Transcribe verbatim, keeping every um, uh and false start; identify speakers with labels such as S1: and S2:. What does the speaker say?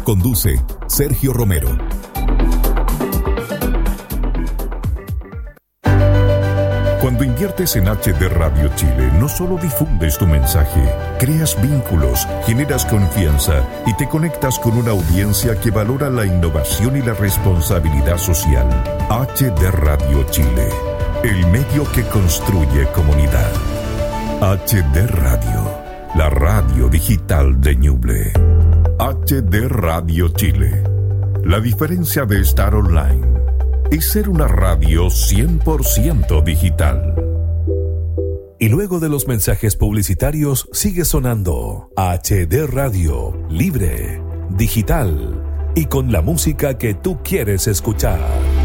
S1: Conduce Sergio Romero. Cuando inviertes en H D Radio Chile, no solo difundes tu mensaje, creas vínculos, generas confianza y te conectas con una audiencia que valora la innovación y la responsabilidad social. H D Radio Chile, el medio que construye comunidad. H D Radio, la radio digital de Ñuble. H D Radio Chile. La diferencia de estar online es ser una radio cien por ciento digital.
S2: Y luego de los mensajes publicitarios sigue sonando H D Radio, libre, digital y con la música que tú quieres escuchar.